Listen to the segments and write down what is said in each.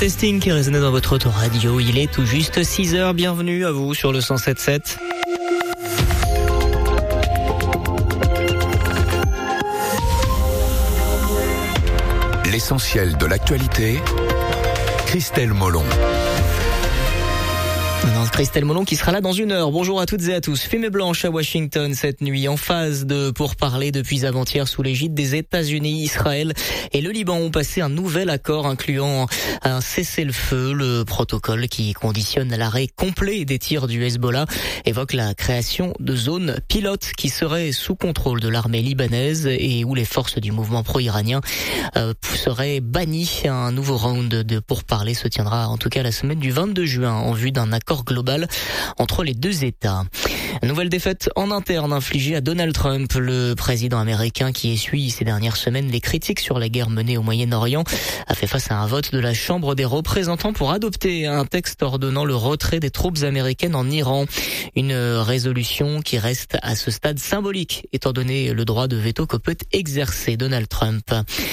C'était Sting qui résonnait dans votre autoradio. Il est tout juste 6h. Bienvenue à vous sur le 107.7. L'essentiel de l'actualité, Christelle Molon. Christelle Molon qui sera là dans une heure. Bonjour à toutes et à tous. Fumée blanche à Washington cette nuit, en phase de pourparlers depuis avant-hier sous l'égide des États-Unis. Israël et le Liban ont passé un nouvel accord incluant un cessez-le-feu. Le protocole qui conditionne l'arrêt complet des tirs du Hezbollah évoque la création de zones pilotes qui seraient sous contrôle de l'armée libanaise et où les forces du mouvement pro-iranien seraient bannies. Un nouveau round de pourparlers se tiendra en tout cas la semaine du 22 juin en vue d'un accord global entre les deux États. Nouvelle défaite en interne infligée à Donald Trump, le président américain qui essuie ces dernières semaines les critiques sur la guerre menée au Moyen-Orient, a fait face à un vote de la Chambre des représentants pour adopter un texte ordonnant le retrait des troupes américaines en Iran. Une résolution qui reste à ce stade symbolique, étant donné le droit de veto que peut exercer Donald Trump.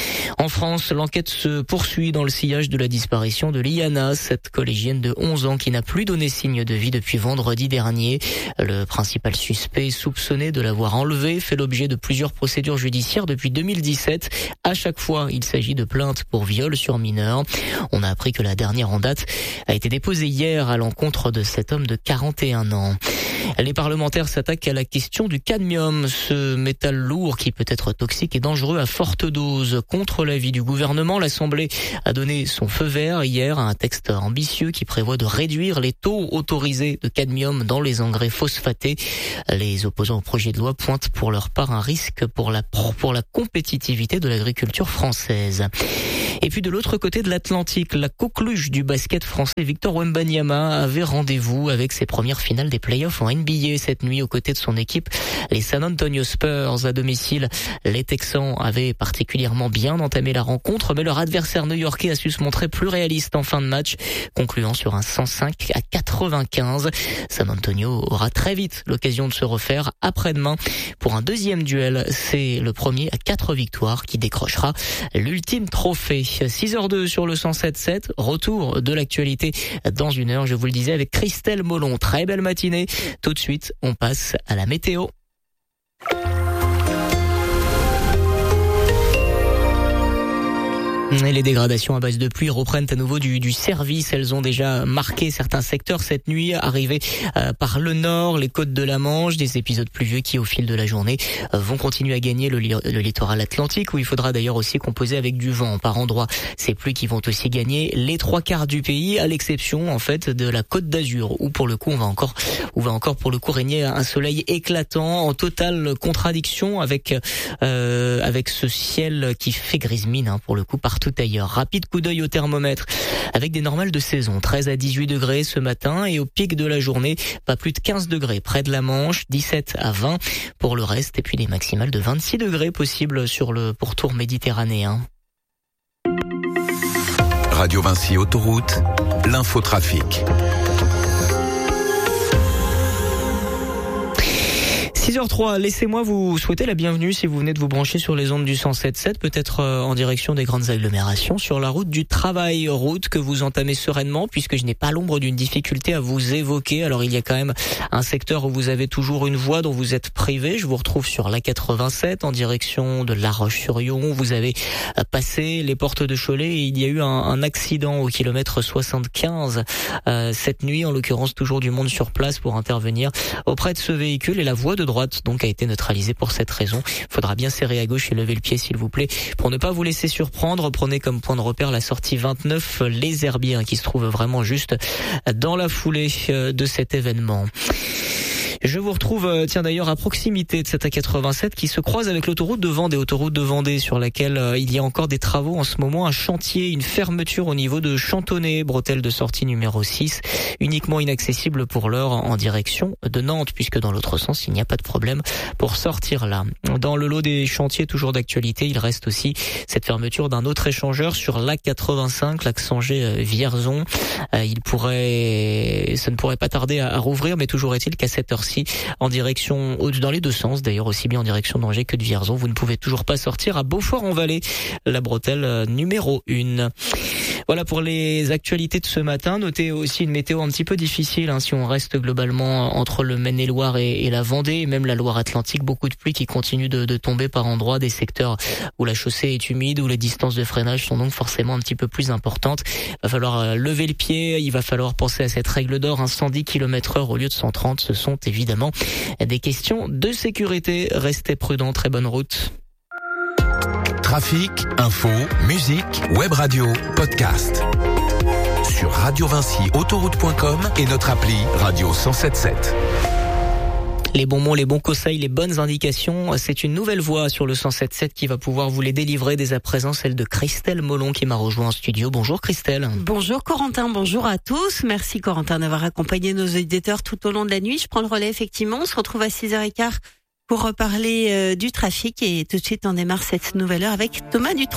En France, l'enquête se poursuit dans le sillage de la disparition de Liana, cette collégienne de 11 ans qui n'a plus donné signe de vie depuis vendredi dernier. Le principal suspect soupçonné de l'avoir enlevée fait l'objet de plusieurs procédures judiciaires depuis 2017. À chaque fois, il s'agit de plaintes pour viol sur mineur. On a appris que la dernière en date a été déposée hier à l'encontre de cet homme de 41 ans. Les parlementaires s'attaquent à la question du cadmium, ce métal lourd qui peut être toxique et dangereux à forte dose. Contre l'avis du gouvernement, l'Assemblée a donné son feu vert hier à un texte ambitieux qui prévoit de réduire les taux autorisés de cadmium dans les engrais phosphatés. Les opposants au projet de loi pointent pour leur part un risque pour la compétitivité de l'agriculture française. Et puis de l'autre côté de l'Atlantique, la coqueluche du basket français Victor Wembanyama avait rendez-vous avec ses premières finales des playoffs en NBA cette nuit aux côtés de son équipe, les San Antonio Spurs à domicile. Les Texans avaient particulièrement bien entamé la rencontre, mais leur adversaire new-yorkais a su se montrer plus réaliste en fin de match, concluant sur un 105-95. San Antonio aura très vite l'occasion de se refaire après-demain pour un deuxième duel. C'est le premier à 4 victoires qui décrochera l'ultime trophée. 6h02 sur le 107.7, retour de l'actualité dans une heure, je vous le disais, avec Christelle Molon. Très belle matinée. Tout de suite, on passe à la météo. Et les dégradations à base de pluie reprennent à nouveau du service. Elles ont déjà marqué certains secteurs cette nuit, arrivées par le nord, les côtes de la Manche, des épisodes pluvieux qui au fil de la journée vont continuer à gagner le littoral atlantique, où il faudra d'ailleurs aussi composer avec du vent par endroits. Ces pluies qui vont aussi gagner les 3/4 du pays, à l'exception en fait de la Côte d'Azur, où pour le coup on va encore pour le coup régner un soleil éclatant, en totale contradiction avec ce ciel qui fait grise mine pour le coup partout ailleurs. Rapide coup d'œil au thermomètre avec des normales de saison, 13 à 18 degrés ce matin, et au pic de la journée, pas plus de 15 degrés près de la Manche, 17 à 20 pour le reste, et puis des maximales de 26 degrés possibles sur le pourtour méditerranéen. Radio Vinci Autoroute, l'infotrafic. 6h03, laissez-moi vous souhaiter la bienvenue si vous venez de vous brancher sur les ondes du 107.7, peut-être en direction des grandes agglomérations, sur la route du travail, route que vous entamez sereinement, puisque je n'ai pas l'ombre d'une difficulté à vous évoquer. Alors il y a quand même un secteur où vous avez toujours une voie dont vous êtes privé. Je vous retrouve sur l'A87 en direction de La Roche-sur-Yon. Vous avez passé les portes de Cholet et il y a eu un accident au kilomètre 75 cette nuit, en l'occurrence toujours du monde sur place pour intervenir auprès de ce véhicule, et la voie de droite donc a été neutralisée pour cette raison. Il faudra bien serrer à gauche et lever le pied s'il vous plaît pour ne pas vous laisser surprendre. Prenez comme point de repère la sortie 29 Les Herbiers qui se trouve vraiment juste dans la foulée de cet événement. Je vous retrouve, d'ailleurs, à proximité de cette A87 qui se croise avec l'autoroute de Vendée, sur laquelle il y a encore des travaux en ce moment, un chantier, une fermeture au niveau de Chantonnay, bretelle de sortie numéro 6, uniquement inaccessible pour l'heure en direction de Nantes, puisque dans l'autre sens, il n'y a pas de problème pour sortir là. Dans le lot des chantiers toujours d'actualité, il reste aussi cette fermeture d'un autre échangeur sur l'A85, l'axe Angers-Vierzon. Ça ne pourrait pas tarder à rouvrir, mais toujours est-il qu'à cette heure-ci, en direction, dans les deux sens d'ailleurs, aussi bien en direction d'Angers que de Vierzon, vous ne pouvez toujours pas sortir à Beaufort-en-Vallée, la bretelle numéro 1. Voilà pour les actualités de ce matin. Notez aussi une météo un petit peu difficile si on reste globalement entre le Maine-et-Loire et la Vendée, et même la Loire-Atlantique. Beaucoup de pluie qui continue de tomber par endroits, des secteurs où la chaussée est humide, où les distances de freinage sont donc forcément un petit peu plus importantes. Il va falloir lever le pied, il va falloir penser à cette règle d'or, 110 km/h au lieu de 130. Ce sont évidemment des questions de sécurité. Restez prudents, très bonne route. Trafic, info, musique, web radio, podcast. Sur radiovinci-autoroute.com et notre appli Radio 107.7. Les bons mots, les bons conseils, les bonnes indications, c'est une nouvelle voix sur le 107.7 qui va pouvoir vous les délivrer dès à présent, celle de Christelle Molon qui m'a rejoint en studio. Bonjour Christelle. Bonjour Corentin, bonjour à tous. Merci Corentin d'avoir accompagné nos auditeurs tout au long de la nuit. Je prends le relais effectivement, on se retrouve à 6h15 pour reparler du trafic et tout de suite on démarre cette nouvelle heure avec Thomas Dutronc.